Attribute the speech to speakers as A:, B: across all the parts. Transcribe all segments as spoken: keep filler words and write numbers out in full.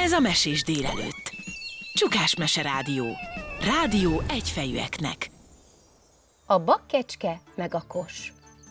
A: Ez a Mesés délelőtt. Csukás Mese Rádió. Rádió egyfejűeknek.
B: A bakkecske meg a kos.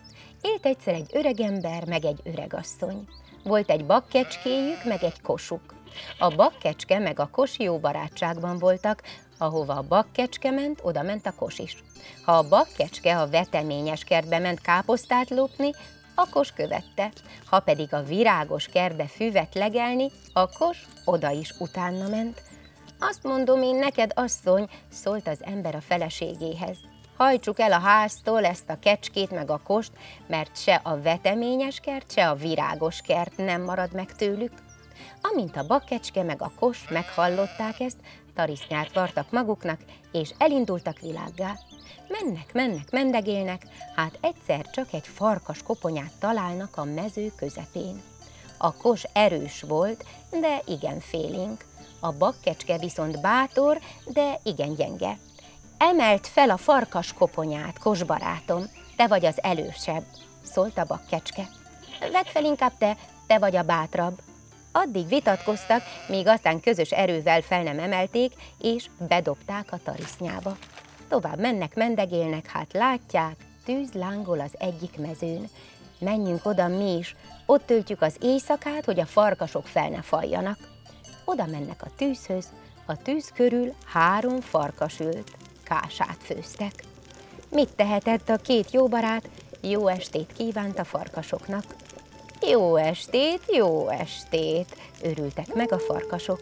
B: Élt egyszer egy öregember meg egy öregasszony. Volt egy bakkecskéjük meg egy kosuk. A bakkecske meg a kos jó barátságban voltak, ahova a bakkecske ment, oda ment a kos is. Ha a bakkecske a veteményes kertbe ment káposztát lopni, a kos követte, ha pedig a virágos kertbe füvet legelni, a kos oda is utána ment. Azt mondom én neked, asszony, szólt az ember a feleségéhez. Hajtsuk el a háztól ezt a kecskét meg a kost, mert se a veteményes kert, se a virágos kert nem marad meg tőlük. Amint a bakkecske meg a kos meghallották ezt, tarisznyát vartak maguknak, és elindultak világgá. Mennek, mennek, mendegélnek, hát egyszer csak egy farkas koponyát találnak a mező közepén. A kos erős volt, de igen félénk. A bakkecske viszont bátor, de igen gyenge. Emelt fel a farkas koponyát, kos barátom, te vagy az elősebb, szólt a bakkecske. Vedd fel inkább te, te vagy a bátrabb. Addig vitatkoztak, míg aztán közös erővel fel nem emelték, és bedobták a tarisznyába. Tovább mennek, mendegélnek, hát látják, tűz lángol az egyik mezőn. Menjünk oda mi is, ott töltjük az éjszakát, hogy a farkasok fel ne fajjanak. Oda mennek a tűzhöz, a tűz körül három farkas ült, kását főztek. Mit tehetett a két jó barát? Jó estét kívánt a farkasoknak. Jó estét, jó estét, örültek meg a farkasok.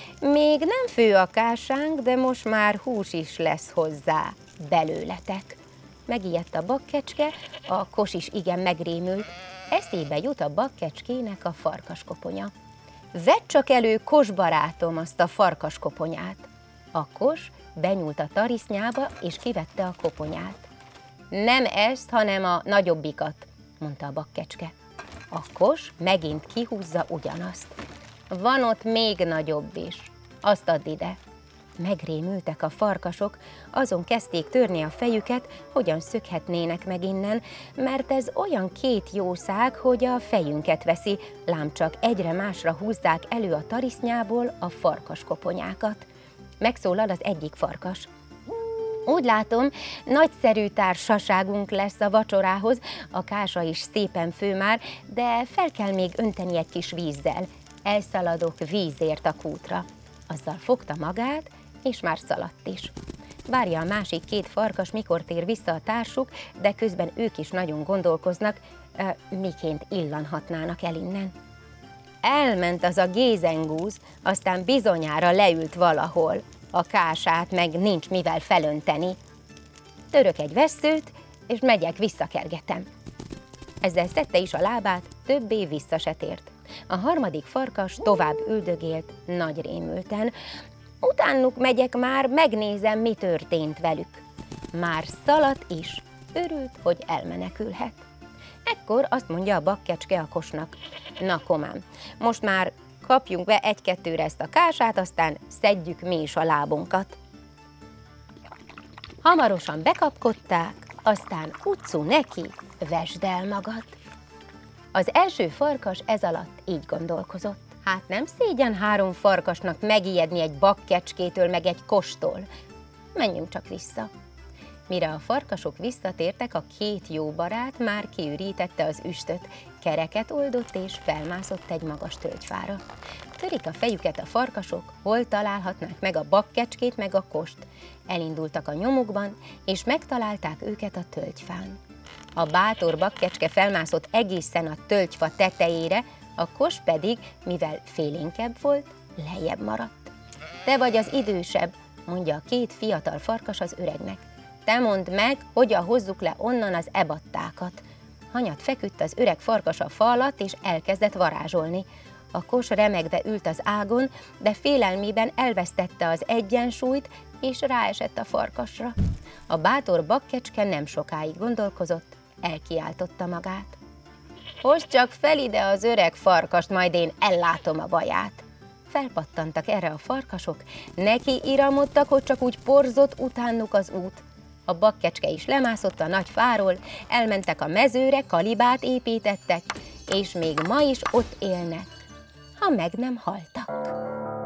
B: Még nem fő a kásánk, de most már hús is lesz hozzá, belőletek. Megijedt a bakkecske, a kos is igen megrémült, eszébe jut a bakkecskének a farkaskoponya. Vedd csak elő, kos barátom, azt a farkaskoponyát. A kos benyúlt a tarisznyába, és kivette a koponyát. Nem ezt, hanem a nagyobbikat, mondta a bakkecske. A kos megint kihúzza ugyanazt. Van ott még nagyobb is, azt add ide. Megrémültek a farkasok, azon kezdték törni a fejüket, hogyan szökhetnének meg innen, mert ez olyan két jószág, hogy a fejünket veszi, lám csak egyre másra húzzák elő a tarisznyából a farkaskoponyákat. Megszólal az egyik farkas. Úgy látom, nagyszerű társaságunk lesz a vacsorához, a kása is szépen fő már, de fel kell még önteni egy kis vízzel. Elszaladok vízért a kútra. Azzal fogta magát, és már szaladt is. Várja a másik két farkas, mikor tér vissza a társuk, de közben ők is nagyon gondolkoznak, e, miként illanhatnának el innen. Elment az a gézengúz, aztán bizonyára leült valahol. A kását meg nincs mivel felönteni. Török egy vesszőt, és megyek, visszakergetem. Ezzel szedte is a lábát, többé vissza se tért. A harmadik farkas tovább üldögélt, nagy rémülten. Utánuk megyek már, megnézem, mi történt velük. Már szaladt is, örült, hogy elmenekülhet. Ekkor azt mondja a bakkecske a kosnak. Na komám, most már kapjunk be egy-kettőre ezt a kását, aztán szedjük mi is a lábunkat. Hamarosan bekapkodták, aztán utcu neki, vesd el magad. Az első farkas ez alatt így gondolkozott. Hát nem szégyen három farkasnak megijedni egy bakkecskétől meg egy kostól. Menjünk csak vissza. Mire a farkasok visszatértek, a két jó barát már kiürítette az üstöt, kereket oldott és felmászott egy magas tölgyfára. Törik a fejüket a farkasok, hol találhatnák meg a bakkecskét meg a kost. Elindultak a nyomukban, és megtalálták őket a tölgyfán. A bátor bakkecske felmászott egészen a tölgyfa tetejére, a kos pedig, mivel félénkebb volt, lejjebb maradt. Te vagy az idősebb, mondja a két fiatal farkas az öregnek. Te mondd meg, hogyan hozzuk le onnan az ebattákat. Hanyat feküdt az öreg farkas a fa alatt, és elkezdett varázsolni. A kos remegve ült az ágon, de félelmében elvesztette az egyensúlyt, és ráesett a farkasra. A bátor bakkecske nem sokáig gondolkozott, elkiáltotta magát. Hozd csak fel ide az öreg farkast, majd én ellátom a baját. Felpattantak erre a farkasok, neki iramodtak, hogy csak úgy porzott utánuk az út. A bakkecske is lemászott a nagy fáról, elmentek a mezőre, kalibát építettek, és még ma is ott élnek, ha meg nem haltak.